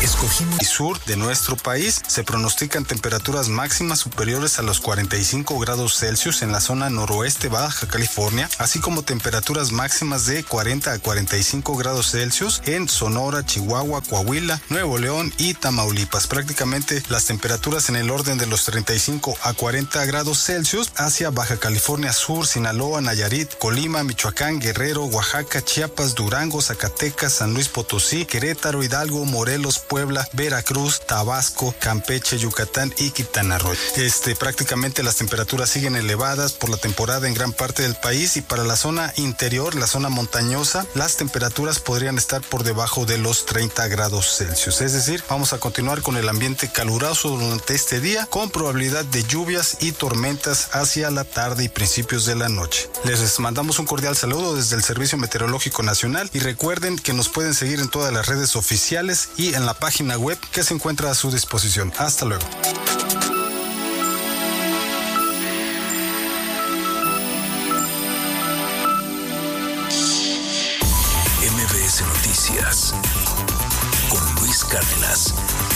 Escogimos el sur de nuestro país. Se pronostican temperaturas máximas superiores a los 45 grados Celsius en la zona noroeste Baja California, así como temperaturas máximas de 40 a 45 grados Celsius en Sonora, Chihuahua, Coahuila, Nuevo León y Tamaulipas. Prácticamente las temperaturas en el orden de los 35 a 40 grados Celsius hacia Baja California Sur, Sinaloa, Nayarit, Colima, Michoacán, Guerrero, Oaxaca, Chiapas, Durango, Zacatecas, San Luis Potosí, Querétaro, Hidalgo, Morelos, Puebla, Veracruz, Tabasco, Campeche, Yucatán y Quintana Roo. Prácticamente las temperaturas siguen elevadas por la temporada en gran parte del país, y para la zona interior, la zona montañosa, las temperaturas podrían estar por debajo de los 30 grados Celsius. Es decir, vamos a continuar con el ambiente caluroso durante este día, con probabilidad de lluvias y tormentas hacia la tarde y principios de la noche. Les mandamos un cordial saludo desde el Servicio Meteorológico Nacional, y recuerden que nos pueden seguir en todas las redes oficiales y en la página web que se encuentra a su disposición. Hasta luego. MBS Noticias con Luis Cárdenas.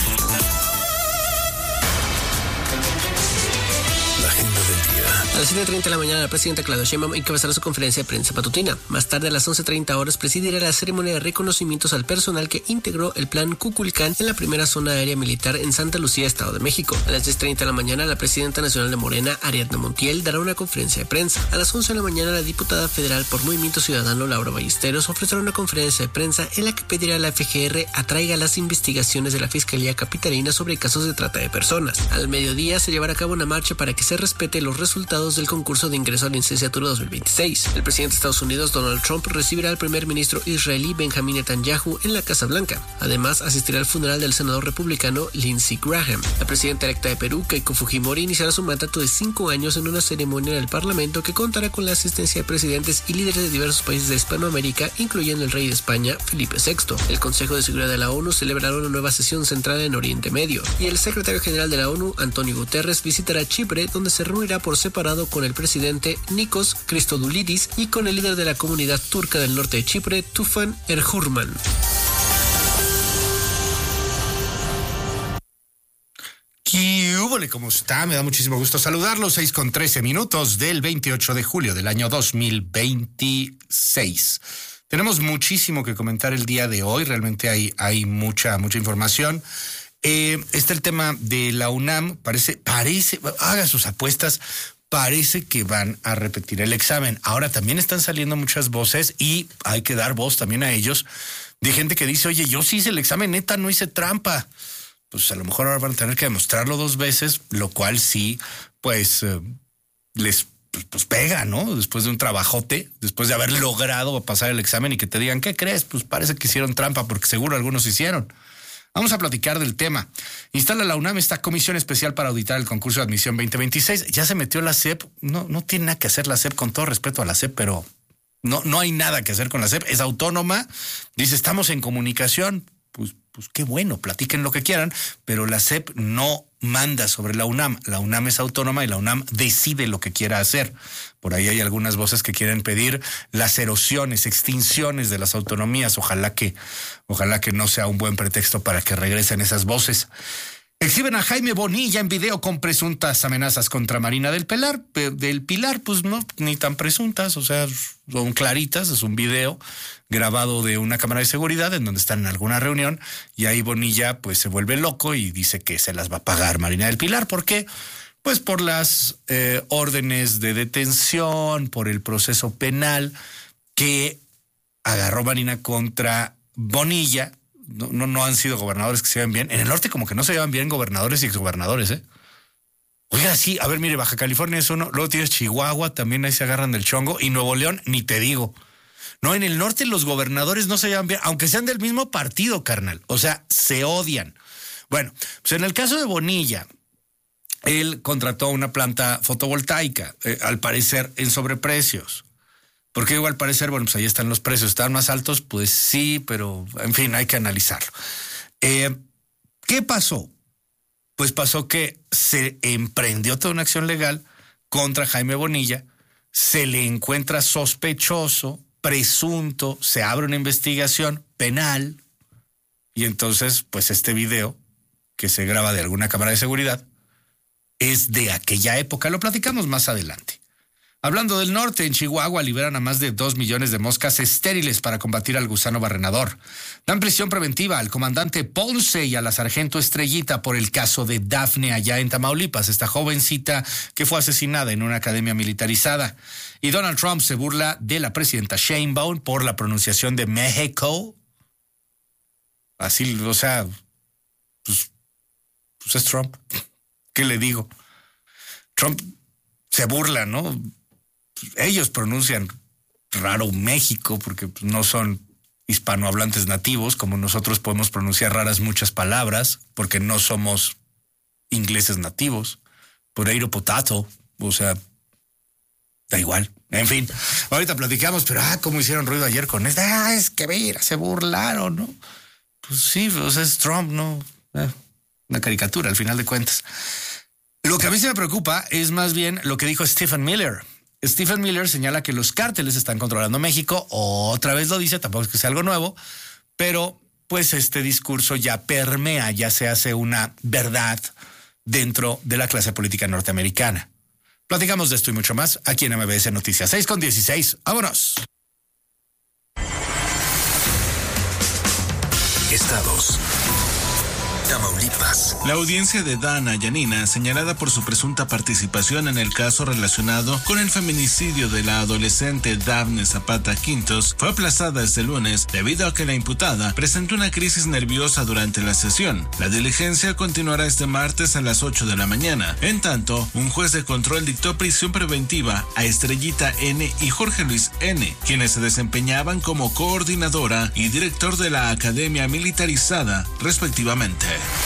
La agenda del día. A las 7:30 de la mañana, la presidenta Claudia Sheinbaum encabezará su conferencia de prensa matutina. Más tarde, a las 11:30 horas, presidirá la ceremonia de reconocimientos al personal que integró el plan Cuculcán en la primera zona aérea militar en Santa Lucía, Estado de México. A las 10:30 de la mañana, la presidenta nacional de Morena, Ariadna Montiel, dará una conferencia de prensa. A las 11 de la mañana, la diputada federal por Movimiento Ciudadano, Laura Ballesteros, ofrecerá una conferencia de prensa en la que pedirá a la FGR atraiga las investigaciones de la Fiscalía Capitalina sobre casos de trata de personas. Al mediodía, se llevará a cabo una marcha para que se respete los resultados del concurso de ingreso a la licenciatura 2026. El presidente de Estados Unidos, Donald Trump, recibirá al primer ministro israelí Benjamin Netanyahu en la Casa Blanca. Además, asistirá al funeral del senador republicano Lindsey Graham. La presidenta electa de Perú, Keiko Fujimori, iniciará su mandato de 5 años en una ceremonia en el Parlamento que contará con la asistencia de presidentes y líderes de diversos países de Hispanoamérica, incluyendo el rey de España, Felipe VI. El Consejo de Seguridad de la ONU celebrará una nueva sesión centrada en Oriente Medio. Y el secretario general de la ONU, Antonio Guterres, visitará Chipre, donde se reunirá por separado con el presidente Nikos Christodoulidis y con el líder de la comunidad turca del norte de Chipre, Tufan Erhurman. ¿Qué húbole? ¿Cómo está? Me da muchísimo gusto saludarlos. 6:13 del 28 de julio del año 2026. Tenemos muchísimo que comentar el día de hoy. Realmente hay mucha información. Está el tema de la UNAM. Parece, haga sus apuestas. Parece que van a repetir el examen. Ahora también están saliendo muchas voces, y hay que dar voz también a ellos, de gente que dice, oye, yo sí hice el examen, neta, no hice trampa. Pues a lo mejor ahora van a tener que demostrarlo 2 veces, lo cual sí, pues les pega, ¿no? Después de un trabajote, después de haber logrado pasar el examen y que te digan, ¿qué crees? Pues parece que hicieron trampa, porque seguro algunos hicieron. Vamos a platicar del tema. Instala la UNAM esta comisión especial para auditar el concurso de admisión 2026. Ya se metió la SEP. No tiene nada que hacer la SEP, con todo respeto a la SEP, pero no hay nada que hacer con la SEP. Es autónoma. Dice, estamos en comunicación. Pues qué bueno, platiquen lo que quieran, pero la SEP no manda sobre la UNAM. La UNAM es autónoma y la UNAM decide lo que quiera hacer. Por ahí hay algunas voces que quieren pedir las erosiones, extinciones de las autonomías. Ojalá que no sea un buen pretexto para que regresen esas voces. Exhiben a Jaime Bonilla en video con presuntas amenazas contra Marina del Pilar, pues no, ni tan presuntas, o sea, son claritas. Es un video grabado de una cámara de seguridad en donde están en alguna reunión, y ahí Bonilla pues se vuelve loco y dice que se las va a pagar Marina del Pilar. ¿Por qué? Pues por las órdenes de detención, por el proceso penal que agarró Marina contra Bonilla. No han sido gobernadores que se llevan bien. En el norte como que no se llevan bien gobernadores y exgobernadores, ¿eh? Oiga, sí, a ver, mire, Baja California es uno, luego tienes Chihuahua, también ahí se agarran del chongo, y Nuevo León, ni te digo. No, en el norte los gobernadores no se llevan bien, aunque sean del mismo partido, carnal. O sea, se odian. Bueno, pues en el caso de Bonilla, él contrató una planta fotovoltaica, al parecer en sobreprecios. ¿Por qué digo al parecer? Bueno, pues ahí están los precios. ¿Están más altos? Pues sí, pero en fin, hay que analizarlo. ¿Qué pasó? Pues pasó que se emprendió toda una acción legal contra Jaime Bonilla, se le encuentra sospechoso, presunto, se abre una investigación penal, Y entonces, pues este video que se graba de alguna cámara de seguridad es de aquella época. Lo platicamos más adelante. Hablando del norte, en Chihuahua liberan a más de 2 millones de moscas estériles para combatir al gusano barrenador. Dan prisión preventiva al comandante Ponce y a la sargento Estrellita por el caso de Dafne allá en Tamaulipas, esta jovencita que fue asesinada en una academia militarizada. Y Donald Trump se burla de la presidenta Sheinbaum por la pronunciación de México. Así, o sea, pues es Trump. ¿Qué le digo? Trump se burla, ¿no? Ellos pronuncian raro México porque no son hispanohablantes nativos, como nosotros podemos pronunciar raras muchas palabras porque no somos ingleses nativos. Potato, potato, o sea, da igual. En fin, ahorita platicamos, pero cómo hicieron ruido ayer con esto. Es que mira, se burlaron, ¿no? Pues sí, pues es Trump, ¿no? Una caricatura al final de cuentas. Lo que a mí se me preocupa es más bien lo que dijo Stephen Miller. Stephen Miller señala que los cárteles están controlando México. Otra vez lo dice, tampoco es que sea algo nuevo, pero pues este discurso ya permea, ya se hace una verdad dentro de la clase política norteamericana. Platicamos de esto y mucho más aquí en MBS Noticias. 6:16. ¡Vámonos! Estados. Tamaulipas. La audiencia de Dana Yanina, señalada por su presunta participación en el caso relacionado con el feminicidio de la adolescente Dafne Zapata Quintos, fue aplazada este lunes debido a que la imputada presentó una crisis nerviosa durante la sesión. La diligencia continuará este martes a las 8 de la mañana. En tanto, un juez de control dictó prisión preventiva a Estrellita N. y Jorge Luis N., quienes se desempeñaban como coordinadora y director de la Academia Militarizada, respectivamente.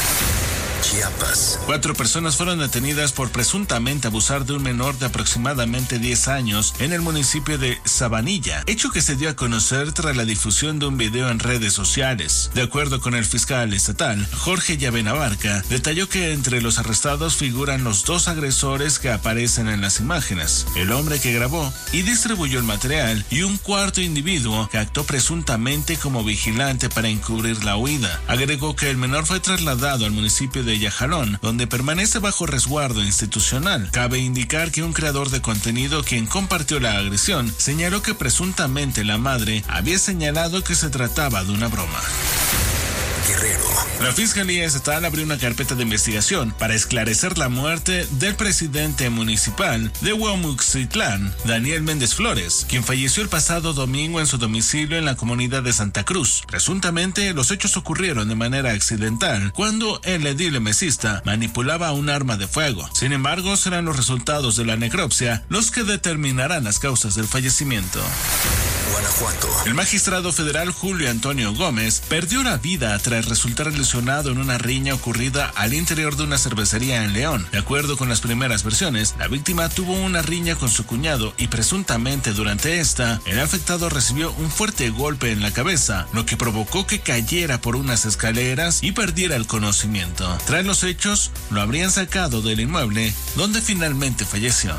Chiapas. 4 personas fueron detenidas por presuntamente abusar de un menor de aproximadamente 10 años en el municipio de Sabanilla, hecho que se dio a conocer tras la difusión de un video en redes sociales. De acuerdo con el fiscal estatal, Jorge Llavenabarca, detalló que entre los arrestados figuran los 2 agresores que aparecen en las imágenes, el hombre que grabó y distribuyó el material y un cuarto individuo que actuó presuntamente como vigilante para encubrir la huida. Agregó que el menor fue trasladado al municipio de Yajalón, donde permanece bajo resguardo institucional. Cabe indicar que un creador de contenido quien compartió la agresión señaló que presuntamente la madre había señalado que se trataba de una broma. Guerrero. La Fiscalía Estatal abrió una carpeta de investigación para esclarecer la muerte del presidente municipal de Huamuxitlán, Daniel Méndez Flores, quien falleció el pasado domingo en su domicilio en la comunidad de Santa Cruz. Presuntamente, los hechos ocurrieron de manera accidental cuando el edil mesista manipulaba un arma de fuego. Sin embargo, serán los resultados de la necropsia los que determinarán las causas del fallecimiento. Guanajuato. El magistrado federal Julio Antonio Gómez perdió la vida tras resultar lesionado en una riña ocurrida al interior de una cervecería en León. De acuerdo con las primeras versiones, la víctima tuvo una riña con su cuñado y presuntamente durante esta, el afectado recibió un fuerte golpe en la cabeza, lo que provocó que cayera por unas escaleras y perdiera el conocimiento. Tras los hechos, lo habrían sacado del inmueble, donde finalmente falleció.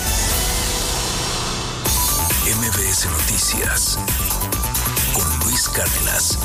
MBS Noticias con Luis Cárdenas.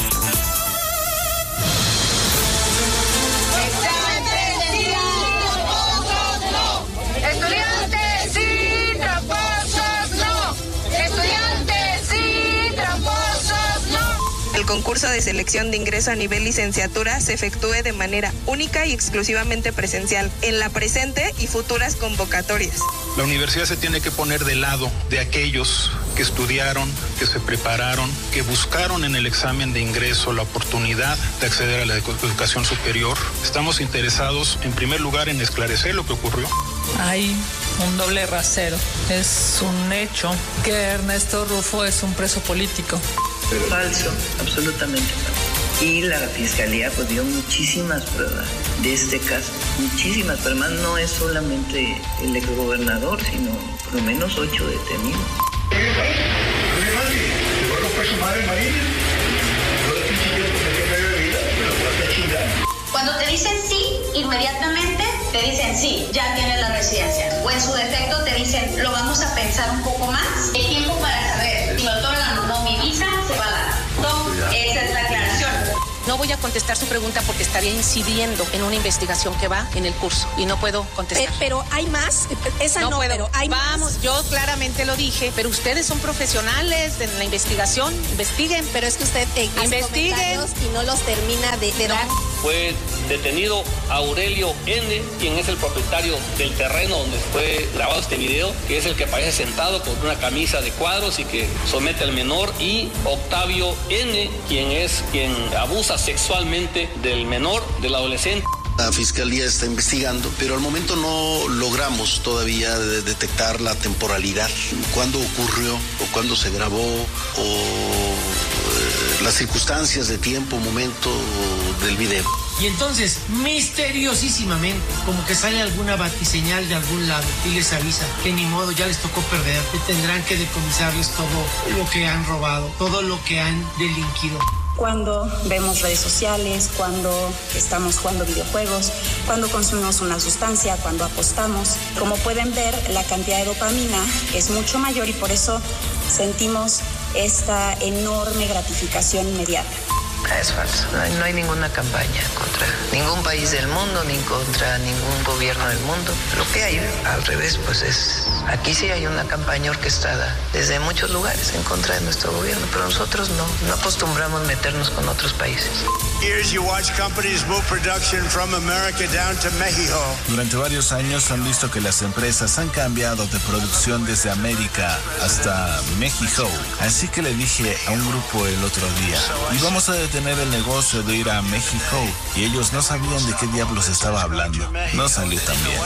Estudiantes sin tramposos no. Estudiantes sin tramposos no. El concurso de selección de ingreso a nivel licenciatura se efectúe de manera única y exclusivamente presencial en la presente y futuras convocatorias. La universidad se tiene que poner del lado de aquellos que estudiaron, que se prepararon, que buscaron en el examen de ingreso la oportunidad de acceder a la educación superior. Estamos interesados, en primer lugar, en esclarecer lo que ocurrió. Hay un doble rasero. Es un hecho que Ernesto Rufo es un preso político. Falso, absolutamente falso. Y la fiscalía pues dio muchísimas pruebas de este caso, muchísimas, pero además no es solamente el exgobernador, sino por lo menos 8 detenidos. Cuando te dicen sí, inmediatamente te dicen sí, ya tienes la residencia. O en su defecto te dicen, lo vamos a pensar un poco más. El tiempo para saber si me otorgan o no mi visa se va a dar. No, esa es la aclaración. No voy a contestar su pregunta porque estaría incidiendo en una investigación que va en el curso y no puedo contestar. Pero hay más, esa no puedo. Pero hay Vamos, más. Yo claramente lo dije, pero ustedes son profesionales en la investigación, investiguen. Pero es que usted investiguen y no los termina de dar. Fue detenido Aurelio N., quien es el propietario del terreno donde fue grabado este video, que es el que aparece sentado con una camisa de cuadros y que somete al menor, y Octavio N., quien abusa sexualmente del menor, del adolescente. La Fiscalía está investigando, pero al momento no logramos todavía detectar la temporalidad, cuándo ocurrió o cuándo se grabó o las circunstancias de tiempo, momento del video. Y entonces, misteriosísimamente, como que sale alguna batiseñal de algún lado y les avisa que ni modo, ya les tocó perder, que tendrán que decomisarles todo lo que han robado, todo lo que han delinquido. Cuando vemos redes sociales, cuando estamos jugando videojuegos, cuando consumimos una sustancia, cuando apostamos. Como pueden ver, la cantidad de dopamina es mucho mayor y por eso sentimos esta enorme gratificación inmediata. Es falso. No hay ninguna campaña contra ningún país del mundo ni contra ningún gobierno del mundo. Lo que hay al revés, pues es... Aquí sí hay una campaña orquestada desde muchos lugares en contra de nuestro gobierno, pero nosotros no acostumbramos meternos con otros países. Durante varios años han visto que las empresas han cambiado de producción desde América hasta México. Así que le dije a un grupo el otro día, y vamos a detener el negocio de ir a México. Y ellos no sabían de qué diablos estaba hablando. No salió tan bien.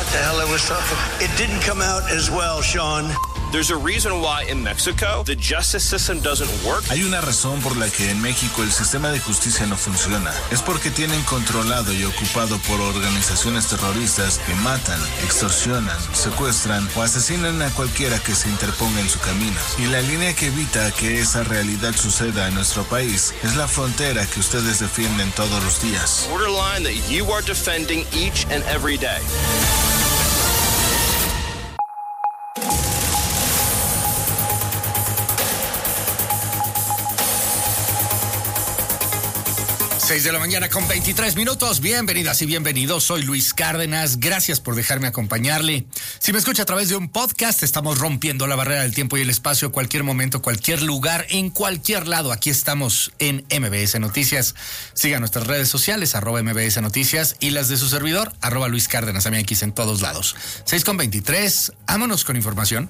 There's a reason why in Mexico the justice system doesn't work. Hay una razón por la que en México el sistema de justicia no funciona. Es porque tienen controlado y ocupado por organizaciones terroristas que matan, extorsionan, secuestran o asesinan a cualquiera que se interponga en su camino. Y la línea que evita que esa realidad suceda en nuestro país es la frontera que ustedes defienden todos los días. Borderline that you are defending each and every day. De la mañana con 23 minutos. Bienvenidas y bienvenidos. Soy Luis Cárdenas. Gracias por dejarme acompañarle. Si me escucha a través de un podcast, estamos rompiendo la barrera del tiempo y el espacio. Cualquier momento, cualquier lugar, en cualquier lado. Aquí estamos en MBS Noticias. Siga nuestras redes sociales, @MBS Noticias, y las de su servidor, @Luis Cárdenas, MX, en todos lados. 6:23. Vámonos con información.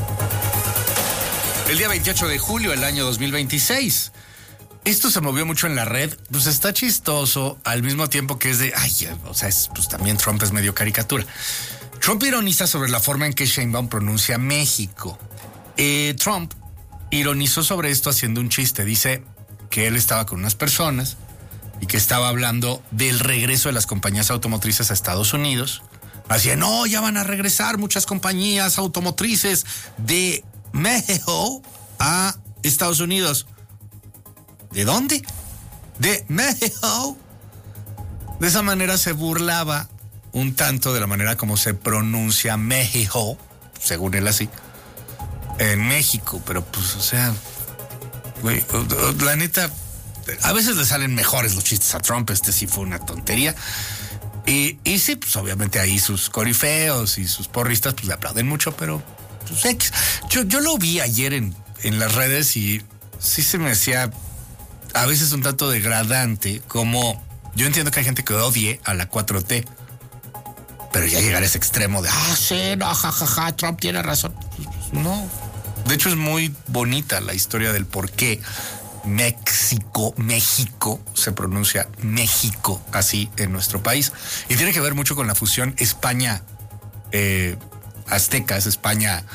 El día 28 de julio del año 2026. Esto se movió mucho en la red, pues está chistoso, al mismo tiempo que es de, pues también Trump es medio caricatura. Trump ironiza sobre la forma en que Sheinbaum pronuncia México. Trump ironizó sobre esto haciendo un chiste. Dice que él estaba con unas personas y que estaba hablando del regreso de las compañías automotrices a Estados Unidos. Así, no, ya van a regresar muchas compañías automotrices de México a Estados Unidos. ¿De dónde? De México. De esa manera se burlaba un tanto de la manera como se pronuncia México, según él así, en México. Pero pues, o sea, güey, la neta, a veces le salen mejores los chistes a Trump. Este sí fue una tontería. Y sí, pues obviamente ahí sus corifeos y sus porristas pues le aplauden mucho, pero pues, yo lo vi ayer en las redes y sí se me hacía a veces un tanto degradante, como yo entiendo que hay gente que odie a la 4T, pero ya llegar a ese extremo de, sí, no, jajaja, Trump tiene razón. No, de hecho es muy bonita la historia del por qué México se pronuncia México así en nuestro país, y tiene que ver mucho con la fusión España azteca, es España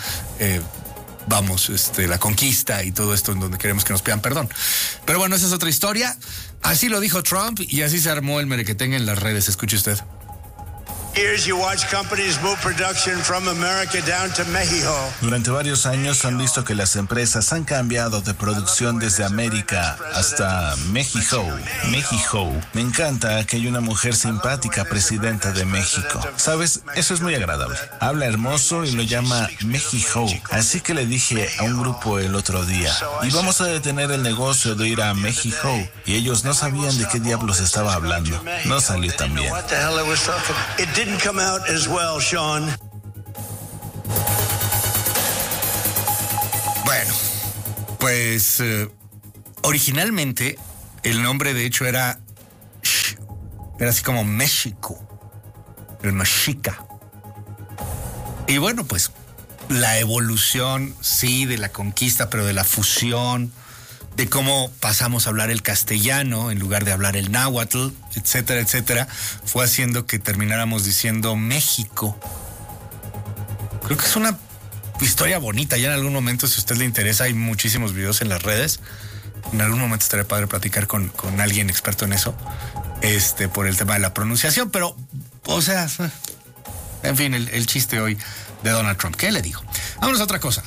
la conquista y todo esto en donde queremos que nos pidan perdón. Pero bueno, esa es otra historia. Así lo dijo Trump y así se armó el merequetengue en las redes. Escuche usted. Durante varios años han visto que las empresas han cambiado de producción desde América hasta México. México. Me encanta que haya una mujer simpática presidenta de México. ¿Sabes? Eso es muy agradable. Habla hermoso y lo llama México. Así que le dije a un grupo el otro día, y vamos a detener el negocio de ir a México. Y ellos no sabían de qué diablos estaba hablando. No salió tan bien. Bueno, pues originalmente el nombre de hecho era así como México, el Mexica. Y bueno, pues la evolución, sí, de la conquista, pero de la fusión, de cómo pasamos a hablar el castellano en lugar de hablar el náhuatl, etcétera, etcétera, fue haciendo que termináramos diciendo México. Creo que es una historia bonita. Ya en algún momento, si a usted le interesa, hay muchísimos videos en las redes. En algún momento estaría padre platicar con alguien experto en eso, por el tema de la pronunciación, pero, o sea, en fin, el chiste hoy de Donald Trump. ¿Qué le digo? Vámonos a otra cosa.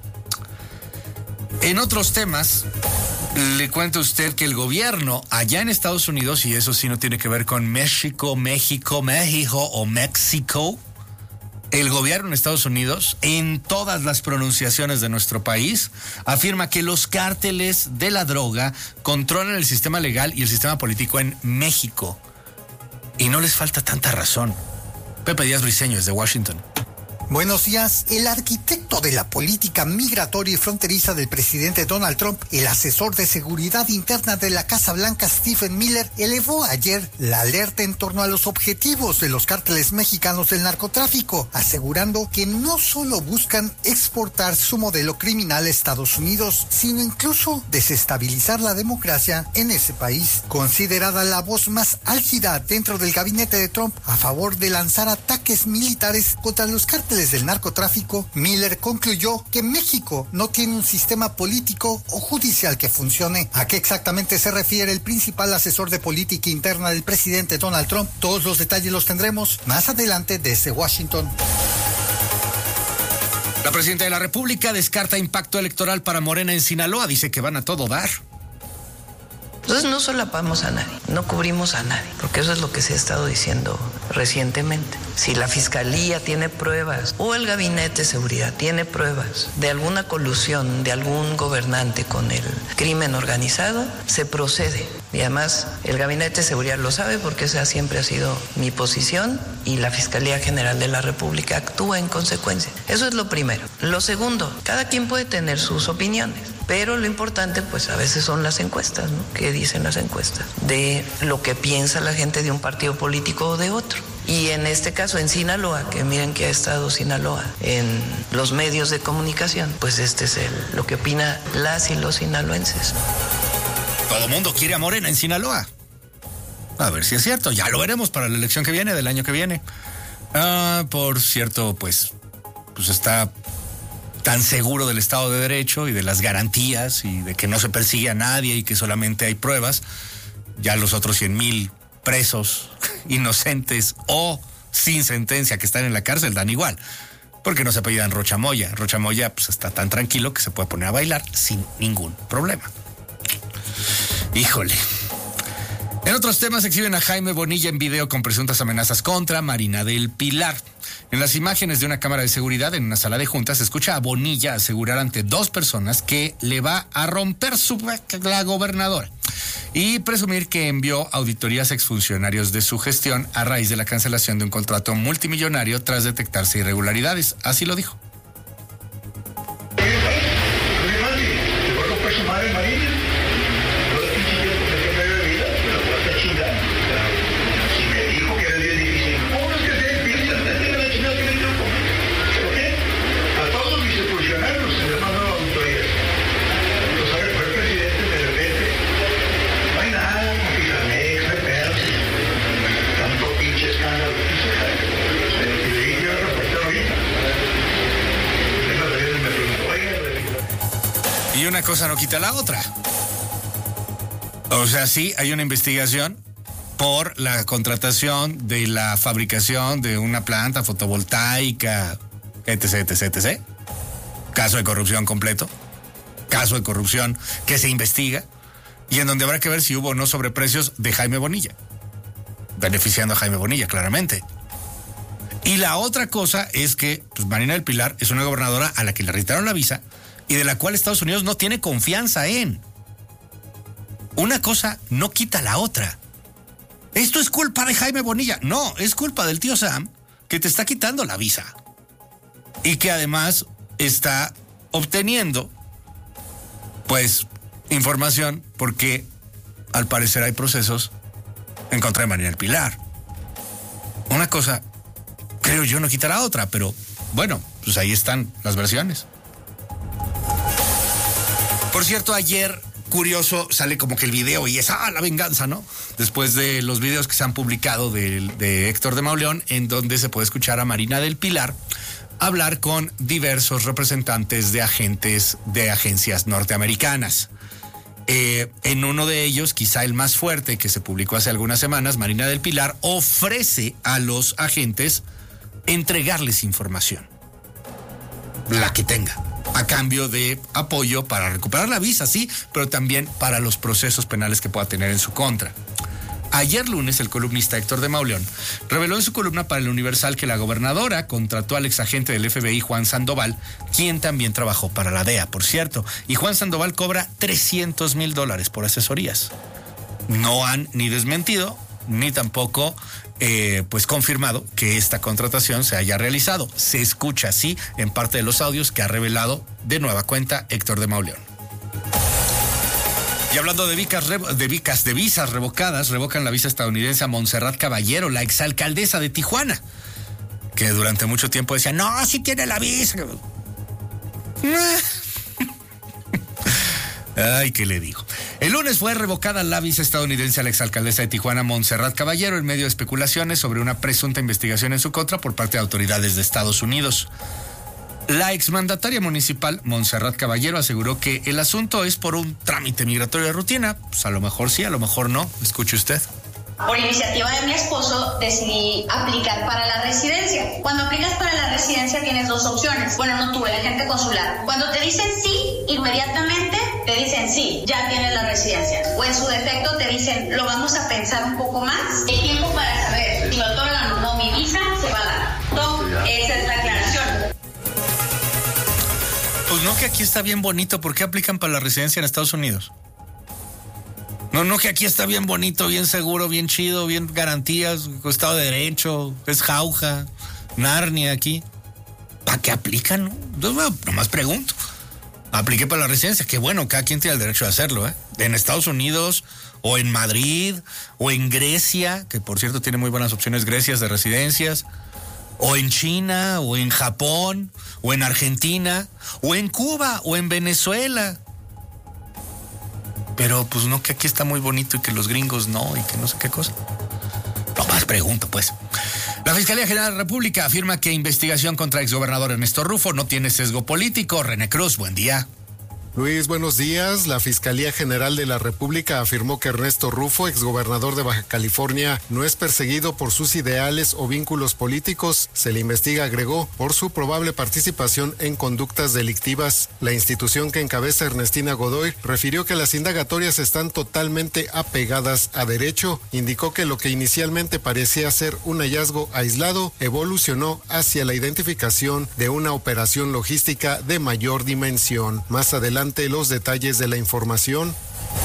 En otros temas, le cuento a usted que el gobierno allá en Estados Unidos, y eso sí no tiene que ver con México o México, el gobierno en Estados Unidos, en todas las pronunciaciones de nuestro país, afirma que los cárteles de la droga controlan el sistema legal y el sistema político en México. Y no les falta tanta razón. Pepe Díaz Briceño, desde Washington. Buenos días. El arquitecto de la política migratoria y fronteriza del presidente Donald Trump, el asesor de seguridad interna de la Casa Blanca, Stephen Miller, elevó ayer la alerta en torno a los objetivos de los cárteles mexicanos del narcotráfico, asegurando que no solo buscan exportar su modelo criminal a Estados Unidos, sino incluso desestabilizar la democracia en ese país. Considerada la voz más álgida dentro del gabinete de Trump a favor de lanzar ataques militares contra los cárteles del narcotráfico, Miller concluyó que México no tiene un sistema político o judicial que funcione. ¿A qué exactamente se refiere el principal asesor de política interna del presidente Donald Trump? Todos los detalles los tendremos más adelante desde Washington. La presidenta de la República descarta impacto electoral para Morena en Sinaloa. Dice que van a todo dar. Entonces no solapamos a nadie, no cubrimos a nadie, porque eso es lo que se ha estado diciendo recientemente. Si la Fiscalía tiene pruebas o el Gabinete de Seguridad tiene pruebas de alguna colusión de algún gobernante con el crimen organizado, se procede. Y además el Gabinete de Seguridad lo sabe porque esa siempre ha sido mi posición y la Fiscalía General de la República actúa en consecuencia. Eso es lo primero. Lo segundo, cada quien puede tener sus opiniones. Pero lo importante, pues a veces son las encuestas, ¿no? ¿Qué dicen las encuestas? De lo que piensa la gente de un partido político o de otro. Y en este caso, en Sinaloa, que miren que ha estado Sinaloa en los medios de comunicación, pues este es lo que opina las y los sinaloenses. Todo mundo quiere a Morena en Sinaloa. A ver si es cierto. Ya lo veremos para la elección que viene, del año que viene. Por cierto, pues está tan seguro del Estado de Derecho y de las garantías y de que no se persigue a nadie y que solamente hay pruebas, ya los otros 100,000 presos inocentes o sin sentencia que están en la cárcel dan igual, porque no se apellidan Rocha Moya. Rocha Moya pues está tan tranquilo que se puede poner a bailar sin ningún problema. Híjole. En otros temas, exhiben a Jaime Bonilla en video con presuntas amenazas contra Marina del Pilar. En las imágenes de una cámara de seguridad en una sala de juntas, se escucha a Bonilla asegurar ante dos personas que le va a romper la gobernadora y presumir que envió auditorías a exfuncionarios de su gestión a raíz de la cancelación de un contrato multimillonario tras detectarse irregularidades. Así lo dijo. Y una cosa no quita la otra. O sea, sí, hay una investigación por la contratación de la fabricación de una planta fotovoltaica, etc. Caso de corrupción completo, caso de corrupción que se investiga y en donde habrá que ver si hubo o no sobreprecios de Jaime Bonilla, beneficiando a Jaime Bonilla, claramente. Y la otra cosa es que pues, Marina del Pilar es una gobernadora a la que le retiraron la visa y de la cual Estados Unidos no tiene confianza en. Una cosa no quita la otra. Esto es culpa de Jaime Bonilla. No, es culpa del tío Sam que te está quitando la visa. Y que además está obteniendo, pues, información porque al parecer hay procesos en contra de Marina del Pilar. Una cosa, creo yo, no quita la otra, pero bueno, pues ahí están las versiones. Por cierto, ayer, curioso, sale como que el video y es la venganza, ¿no? Después de los videos que se han publicado de Héctor de Mauleón, en donde se puede escuchar a Marina del Pilar hablar con diversos representantes de agencias norteamericanas. En uno de ellos, quizá el más fuerte, que se publicó hace algunas semanas, Marina del Pilar ofrece a los agentes entregarles información, la que tenga, a cambio de apoyo para recuperar la visa, sí, pero también para los procesos penales que pueda tener en su contra. Ayer lunes, el columnista Héctor de Mauleón reveló en su columna para El Universal que la gobernadora contrató al exagente del FBI, Juan Sandoval, quien también trabajó para la DEA, por cierto. Y Juan Sandoval cobra $300,000 por asesorías. No han ni desmentido, ni tampoco pues confirmado que esta contratación se haya realizado. Se escucha así en parte de los audios que ha revelado de nueva cuenta Héctor de Mauleón. Y hablando de visas revocadas, revocan la visa estadounidense a Montserrat Caballero, la exalcaldesa de Tijuana, que durante mucho tiempo decía, no, sí tiene la visa. Ay, ¿qué le digo? El lunes fue revocada la visa estadounidense a la exalcaldesa de Tijuana, Montserrat Caballero, en medio de especulaciones sobre una presunta investigación en su contra por parte de autoridades de Estados Unidos. La exmandataria municipal, Montserrat Caballero, aseguró que el asunto es por un trámite migratorio de rutina. Pues a lo mejor sí, a lo mejor no. Escuche usted. Por iniciativa de mi esposo decidí aplicar para la residencia. Cuando aplicas para la residencia tienes dos opciones. Bueno, no tuve, el agente consular. Cuando te dicen sí, inmediatamente te dicen sí, ya tienes la residencia. O en su defecto te dicen, lo vamos a pensar un poco más. El tiempo para saber si me otorgan o no mi visa se va a dar. No, esa es la aclaración. Pues no, que aquí está bien bonito. ¿Por qué aplican para la residencia en Estados Unidos? No, que aquí está bien bonito, bien seguro, bien chido, bien garantías, Estado de Derecho, es jauja, Narnia aquí. ¿Para qué aplican? No? Nomás pregunto. Apliqué para la residencia, que bueno, cada quien tiene el derecho de hacerlo, ¿eh? En Estados Unidos, o en Madrid, o en Grecia, que por cierto tiene muy buenas opciones Grecia de residencias, o en China, o en Japón, o en Argentina, o en Cuba, o en Venezuela. Pero pues no, que aquí está muy bonito y que los gringos no, y que no sé qué cosa. No más pregunto, pues. La Fiscalía General de la República afirma que investigación contra exgobernador Ernesto Rufo no tiene sesgo político. René Cruz, buen día. Luis, buenos días. La Fiscalía General de la República afirmó que Ernesto Rufo, exgobernador de Baja California, no es perseguido por sus ideales o vínculos políticos. Se le investiga, agregó, por su probable participación en conductas delictivas. La institución que encabeza Ernestina Godoy refirió que las indagatorias están totalmente apegadas a derecho. Indicó que lo que inicialmente parecía ser un hallazgo aislado evolucionó hacia la identificación de una operación logística de mayor dimensión. Más adelante, los detalles de la información.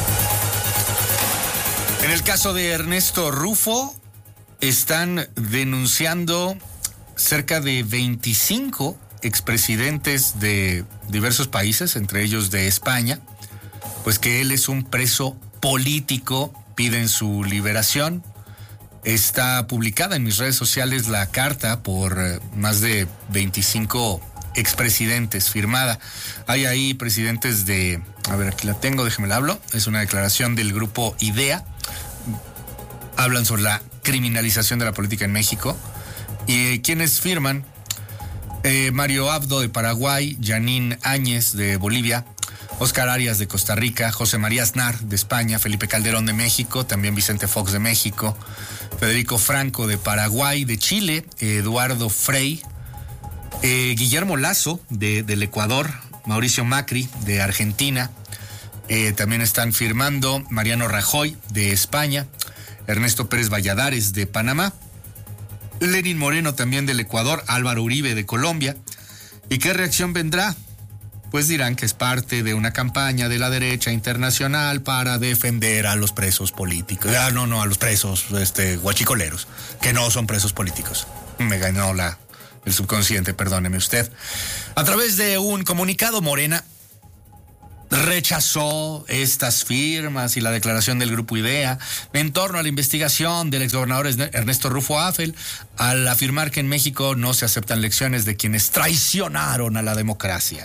En el caso de Ernesto Rufo, están denunciando cerca de 25 expresidentes de diversos países, entre ellos de España, pues que él es un preso político, piden su liberación. Está publicada en mis redes sociales la carta por más de 25 expresidentes firmada. Hay ahí presidentes de, a ver, aquí la tengo, déjeme la hablo. Es una declaración del grupo IDEA. Hablan sobre la criminalización de la política en México. Y quienes firman, Mario Abdo de Paraguay, Yanín Áñez de Bolivia, Óscar Arias de Costa Rica, José María Aznar de España, Felipe Calderón de México, también Vicente Fox de México, Federico Franco de Paraguay, de Chile, Eduardo Frei, Guillermo Lazo del Ecuador, Mauricio Macri de Argentina, también están firmando Mariano Rajoy de España, Ernesto Pérez Valladares de Panamá, Lenín Moreno también del Ecuador, Álvaro Uribe de Colombia. ¿Y qué reacción vendrá? Pues dirán que es parte de una campaña de la derecha internacional para defender a los presos políticos. A los presos guachicoleros, que no son presos políticos. Me ganó el subconsciente, perdóneme usted. A través de un comunicado, Morena rechazó estas firmas y la declaración del Grupo IDEA en torno a la investigación del exgobernador Ernesto Rufo Áfel, al afirmar que en México no se aceptan lecciones de quienes traicionaron a la democracia.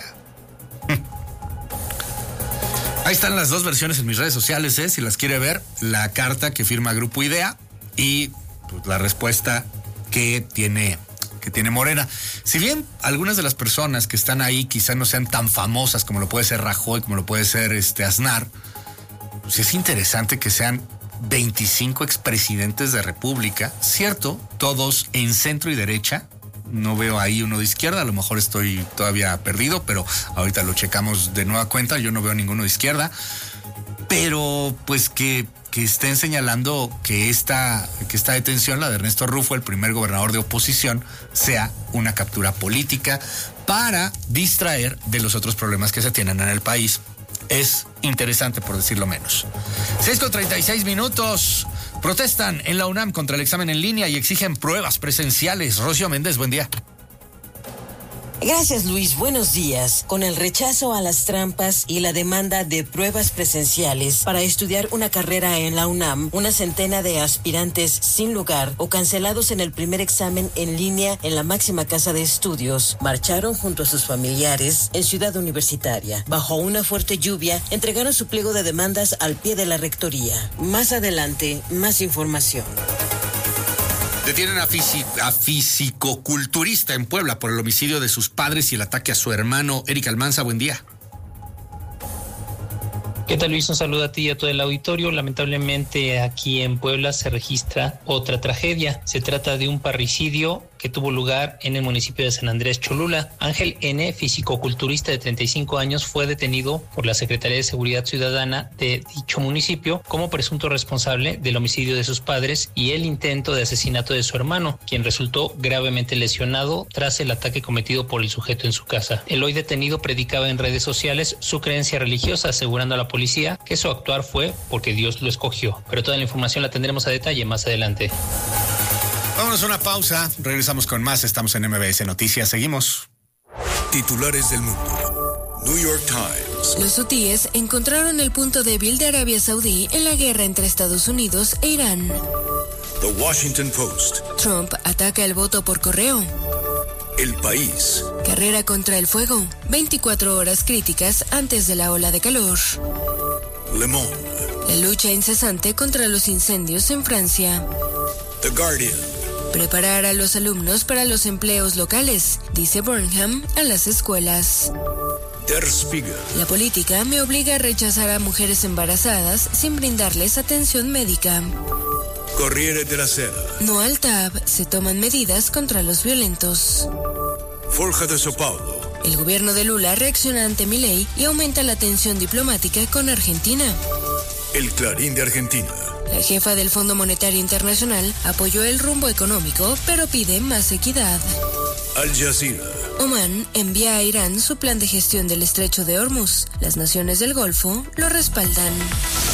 Ahí están las dos versiones en mis redes sociales, si las quiere ver, la carta que firma Grupo IDEA y pues, la respuesta que tiene Morena. Si bien algunas de las personas que están ahí quizás no sean tan famosas como lo puede ser Rajoy, como lo puede ser Aznar, pues es interesante que sean 25 expresidentes de República, cierto, todos en centro y derecha. No veo ahí uno de izquierda, a lo mejor estoy todavía perdido, pero ahorita lo checamos de nueva cuenta, yo no veo ninguno de izquierda, pero pues que estén señalando que esta detención, la de Ernesto Rufo, el primer gobernador de oposición, sea una captura política para distraer de los otros problemas que se tienen en el país. Es interesante, por decirlo menos. 6:36. Protestan en la UNAM contra el examen en línea y exigen pruebas presenciales. Rocío Méndez, buen día. Gracias, Luis. Buenos días. Con el rechazo a las trampas y la demanda de pruebas presenciales para estudiar una carrera en la UNAM, una centena de aspirantes sin lugar o cancelados en el primer examen en línea en la máxima casa de estudios marcharon junto a sus familiares en Ciudad Universitaria. Bajo una fuerte lluvia, entregaron su pliego de demandas al pie de la rectoría. Más adelante, más información. Detienen a fisicoculturista en Puebla por el homicidio de sus padres y el ataque a su hermano. Eric Almanza, buen día. ¿Qué tal, Luis? Un saludo a ti y a todo el auditorio. Lamentablemente aquí en Puebla se registra otra tragedia. Se trata de un parricidio que tuvo lugar en el municipio de San Andrés Cholula. Ángel N., fisicoculturista de 35 años, fue detenido por la Secretaría de Seguridad Ciudadana de dicho municipio como presunto responsable del homicidio de sus padres y el intento de asesinato de su hermano, quien resultó gravemente lesionado tras el ataque cometido por el sujeto en su casa. El hoy detenido predicaba en redes sociales su creencia religiosa, asegurando a la policía que su actuar fue porque Dios lo escogió. Pero toda la información la tendremos a detalle más adelante. Vámonos a una pausa, regresamos con más, estamos en MBS Noticias, seguimos. Titulares del mundo. New York Times. Los hutíes encontraron el punto débil de Arabia Saudí en la guerra entre Estados Unidos e Irán. The Washington Post. Trump ataca el voto por correo. El País. Carrera contra el fuego. 24 horas críticas antes de la ola de calor. Le Monde. La lucha incesante contra los incendios en Francia. The Guardian. Preparar a los alumnos para los empleos locales, dice Burnham a las escuelas. Der Spiegel. La política me obliga a rechazar a mujeres embarazadas sin brindarles atención médica. Corriere della Sera. No al TAB, se toman medidas contra los violentos. Folha de São Paulo. El gobierno de Lula reacciona ante Milei y aumenta la tensión diplomática con Argentina. El Clarín de Argentina. La jefa del Fondo Monetario Internacional apoyó el rumbo económico, pero pide más equidad. Al Jazeera. Omán envía a Irán su plan de gestión del estrecho de Hormuz. Las naciones del Golfo lo respaldan.